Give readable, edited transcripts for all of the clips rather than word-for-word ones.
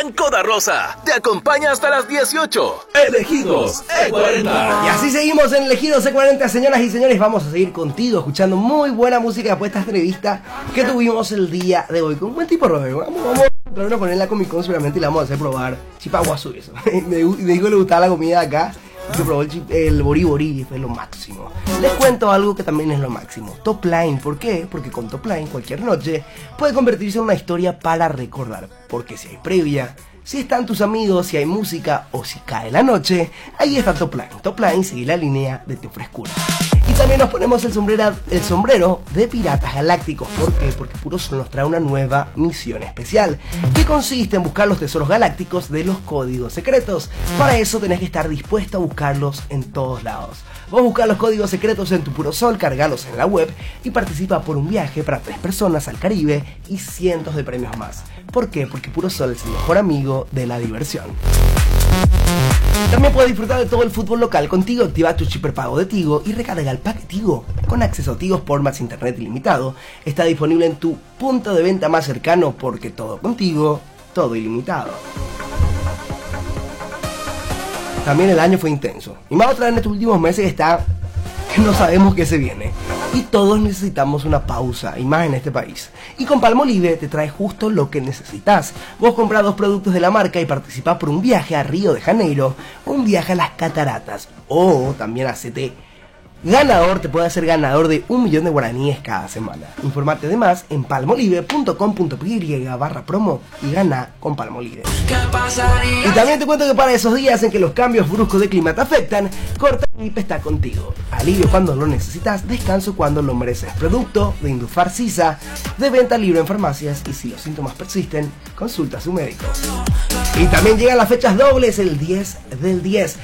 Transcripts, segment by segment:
Blanco da Rosa te acompaña hasta las 18. Elegidos E40. Y así seguimos en Elegidos E40, señoras y señores. Vamos a seguir contigo escuchando muy buena música después de esta entrevista que tuvimos el día de hoy con un buen tipo, Robert. Vamos a encontrarnos con él en la Comic Con seguramente y le vamos a hacer probar chipaguazú y eso. Me dijo que le gustaba la comida de acá. Que probó el bori bori, fue lo máximo. Les cuento algo que también es lo máximo. Top Line, ¿por qué? Porque con Top Line cualquier noche puede convertirse en una historia para recordar. Porque si hay previa, si están tus amigos, si hay música o si cae la noche, ahí está Top Line. Top Line sigue la línea de tu frescura. Y también nos ponemos el sombrero de Piratas Galácticos. ¿Por qué? Porque Puro Sol nos trae una nueva misión especial que consiste en buscar los tesoros galácticos de los códigos secretos. Para eso tenés que estar dispuesto a buscarlos en todos lados. Vos buscás los códigos secretos en tu Puro Sol, cargalos en la web y participa por un viaje para 3 personas al Caribe y cientos de premios más. ¿Por qué? Porque Puro Sol es el mejor amigo de la diversión. También puedes disfrutar de todo el fútbol local con Tigo. Activa tu chip prepago de Tigo y recarga el pack Tigo. Con acceso a Tigo por más internet ilimitado. Está disponible en tu punto de venta más cercano porque todo contigo, todo ilimitado. También el año fue intenso. Y más otra vez en estos últimos meses está que no sabemos qué se viene. Y todos necesitamos una pausa, y más en este país. Y con Palmolive te trae justo lo que necesitas. Vos comprás 2 productos de la marca y participás por un viaje a Río de Janeiro, o un viaje a las cataratas, o también hacete ganador, te puede hacer ganador de 1 millón de guaraníes cada semana. Informate de más en palmolive.com.py/promo y gana con Palmolive. Y también te cuento que para esos días en que los cambios bruscos de clima te afectan, Corta Gripe está contigo. Alivio cuando lo necesitas, descanso cuando lo mereces. Producto de Indufar Sisa, de venta libre en farmacias, y si los síntomas persisten, consulta a su médico. Y también llegan las fechas dobles el 10 del 10.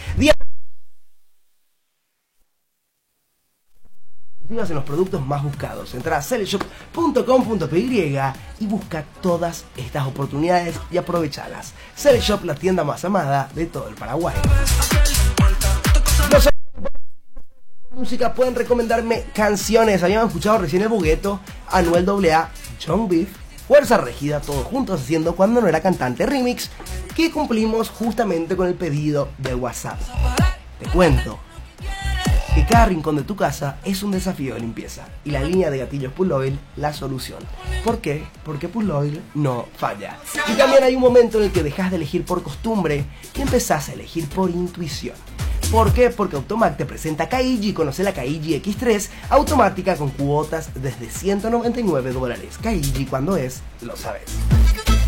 En los productos más buscados. Entra a Celeshop.com.py y busca todas estas oportunidades y aprovechalas. Celeshop, la tienda más amada de todo el Paraguay. No sé, música, pueden recomendarme canciones. Habíamos escuchado recién El Bogueto, Anuel AA, John Beef, Fuerza Regida, todos juntos haciendo Cuando no era cantante remix, que cumplimos justamente con el pedido de WhatsApp. Te cuento que cada rincón de tu casa es un desafío de limpieza y la línea de gatillos Pull-Oil la solución. ¿Por qué? Porque Pull-Oil no falla. Y también hay un momento en el que dejas de elegir por costumbre y empezás a elegir por intuición. ¿Por qué? Porque Automac te presenta Kaiji. Conoce la Kaiji X3 automática con cuotas desde $199. Kaiji, cuando es, lo sabes.